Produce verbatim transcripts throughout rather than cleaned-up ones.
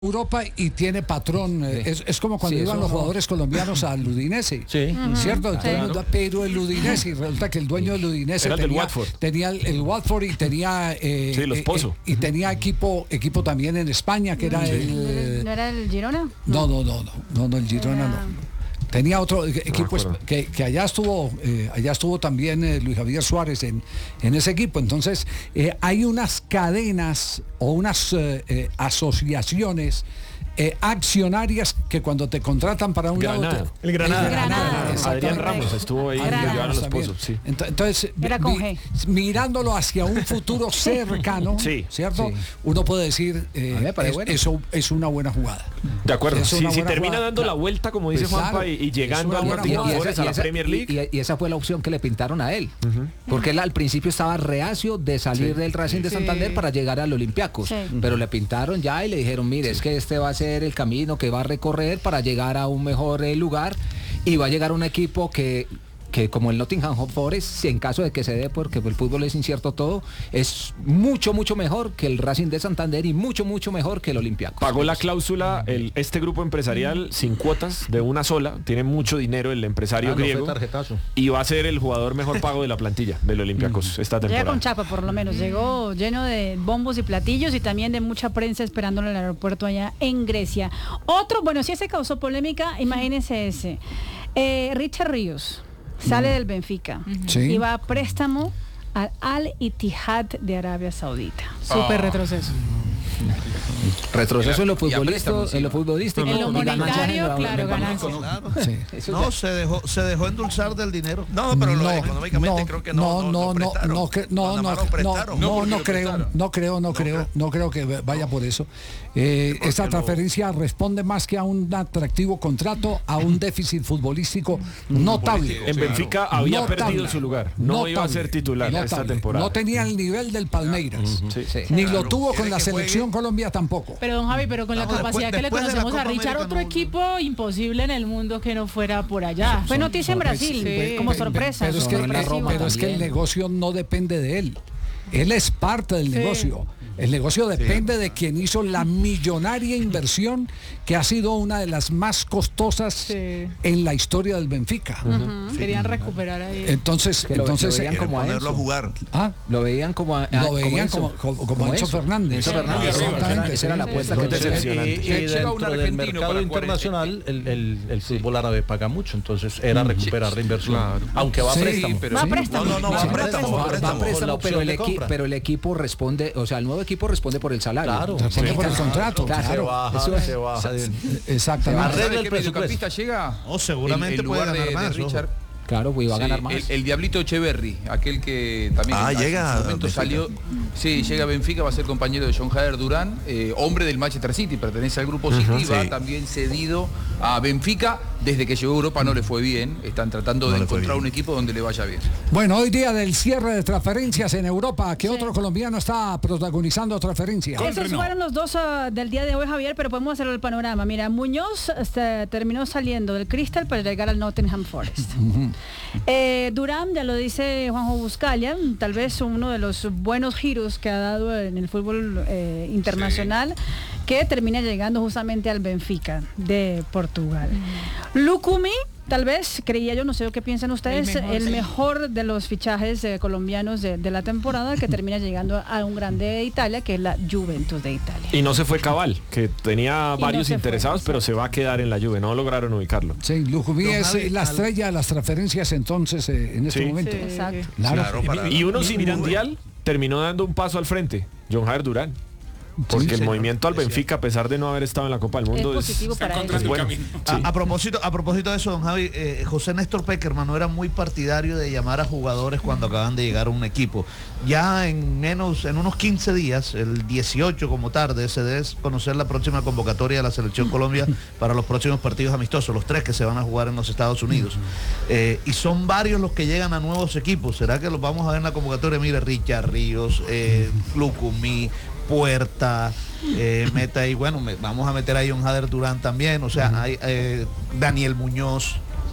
Europa y tiene patrón, sí. es, es como cuando sí, iban los no. jugadores colombianos al Udinese, sí. ¿cierto? Uh-huh. Entonces, claro. Pero el Udinese, y resulta que el dueño del Udinese era tenía, del Watford. tenía el, el Watford y tenía eh, sí, los Pozo. Eh, y tenía equipo equipo también en España que era sí. el ¿No era el Girona? No, no, no, no, no, no el Girona era... no. Tenía otro equipo no que, que allá estuvo, eh, allá estuvo también eh, Luis Javier Suárez en, en ese equipo. Entonces, eh, hay unas cadenas o unas eh, eh, asociaciones eh, accionarias que cuando te contratan para un Granada. lado... El Granada. El Granada. Adrián Ramos estuvo ahí, le llevaron los Pozos. Sí. Entonces, Era con G. mirándolo hacia un futuro cercano, sí. ¿cierto? Sí. Uno puede decir, eh, es, bueno. eso es una buena jugada. De acuerdo. Sí, si termina jugada, dando la vuelta, como dice pues Juanpa, claro, y, y llegando a los jugadores a la esa, Premier League. Y, y, y esa fue la opción que le pintaron a él. Uh-huh. Porque él al principio estaba reacio de salir sí. del Racing sí. de Santander para llegar al Olympiacos. Sí. Pero le pintaron ya y le dijeron, mire, sí. es que este va a ser el camino que va a recorrer para llegar a un mejor eh, lugar y va a llegar un equipo que que como el Nottingham Forest, si en caso de que se dé, porque el fútbol es incierto todo, es mucho, mucho mejor que el Racing de Santander y mucho, mucho mejor que el Olympiacos. Pagó la cláusula el, este grupo empresarial sin cuotas de una sola, tiene mucho dinero el empresario ah, griego no y va a ser el jugador mejor pago de la plantilla del Olympiacos esta temporada. Llega con chapa por lo menos, llegó lleno de bombos y platillos y también de mucha prensa esperándolo en el aeropuerto allá en Grecia. Otro, bueno, si ese causó polémica, imagínense ese. Eh, Richard Ríos. Sale del Benfica sí. y va a préstamo al Al Ittihad de Arabia Saudita. Súper oh. retroceso. Retroceso en lo futbolístico, en lo futbolístico, en lo monetario, claro, ganancia. Claro. Sí. No, se dejó, se dejó endulzar del dinero. No, pero lo, no, económicamente no, creo que no. No, no, no, no, que, no, no, no, no, no creo, no creo, no creo, no creo que vaya por eso. Eh, esta transferencia responde más que a un atractivo contrato, a un déficit futbolístico notable. En Benfica había perdido su lugar, no iba a ser titular esta temporada. No tenía el nivel del Palmeiras, ni lo tuvo con la selección Colombia tampoco. Pero don Javi, pero con la capacidad que le conocemos a Richard, otro equipo imposible en el mundo que no fuera por allá. Fue noticia en Brasil, sí. como sorpresa. Pero es que, pero es que el negocio no depende de él. Él es parte del sí. negocio. El negocio depende sí. de quien hizo la millonaria inversión que ha sido una de las más costosas sí. en la historia del Benfica. Uh-huh. Sí. Querían recuperar ahí. Entonces, lo, entonces lo veían como a ponerlo a jugar. ¿Ah? Lo veían como a, lo veían como como, como, como Enzo Fernández. Enzo Fernández. Esa sí. era la apuesta sí. que decepcionante. Y, y dentro del mercado internacional el, el, el fútbol árabe paga mucho, entonces era recuperar la inversión, claro. aunque va a préstamo. Pero va a préstamo. No, no, no, va a préstamo. Va a préstamo, pero el equipo, pero el equipo responde, o sea, el nuevo equipo responde por el salario. Claro, responde sí, por el contrato. Claro, se baja, eso es, se baja. Exactamente. ¿Sabe qué mediocampista llega? O oh, seguramente en, en puede ganar de, más. De Richard. Claro, pues iba a sí, ganar más. El, el Diablito Echeverry, aquel que también ah, en llega su momento salió, sí, llega a Benfica, va a ser compañero de John Hader Durán, eh, hombre del Manchester City, pertenece al grupo City, uh-huh, va sí. también cedido a Benfica. Desde que llegó a Europa no le fue bien, están tratando no de encontrar un equipo donde le vaya bien. Bueno, hoy día del cierre de transferencias en Europa, ¿qué sí. otro colombiano está protagonizando transferencias? Esos fueron los dos uh, del día de hoy, Javier, pero podemos hacer el panorama. Mira, Muñoz este, terminó saliendo del Crystal para llegar al Nottingham Forest. Uh-huh. eh, Durán, ya lo dice Juanjo Buscalia, tal vez uno de los buenos giros que ha dado en el fútbol eh, internacional, sí. que termina llegando justamente al Benfica de Portugal. Uh-huh. Lucumi, tal vez, creía yo, no sé qué piensan ustedes, el mejor, el mejor de los fichajes eh, colombianos de, de la temporada, que termina llegando a un grande de Italia, que es la Juventus de Italia. Y no se fue Cabal, que tenía y varios no interesados, fue, pero se va a quedar en la Juve, no lograron ubicarlo. Sí, Lucumi es Javi, la estrella de las transferencias entonces eh, en este sí. momento. Sí, exacto. Claro. Claro, y, y uno sin mundial terminó dando un paso al frente, John Javier Durán. Porque sí, el movimiento al Benfica, a pesar de no haber estado en la Copa del Mundo, es positivo es, para es bueno. Sí. A, a propósito, a propósito de eso, don Javi, eh, José Néstor Peckerman no era muy partidario de llamar a jugadores cuando acaban de llegar a un equipo. Ya en menos, en unos quince días, el dieciocho como tarde, se debe conocer la próxima convocatoria de la Selección Colombia para los próximos partidos amistosos, los tres que se van a jugar en los Estados Unidos. Eh, y son varios los que llegan a nuevos equipos. ¿Será que los vamos a ver en la convocatoria? Mire, Richard Ríos, eh, Lucumí, Puerta, eh, meta y bueno, me, vamos a meter ahí un Hader Durán también, o sea, uh-huh. hay eh, Daniel Muñoz.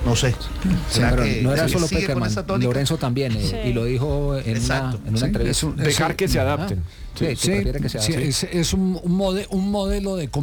No sé. ¿Será que no era solo Peckerman, Lorenzo también, eh, sí. y lo dijo en Exacto. una, en una sí, entrevista. Es un, dejar que se adapten. Sí, sí, sí, que se adapten. Sí, es, es un, un, modelo, un modelo de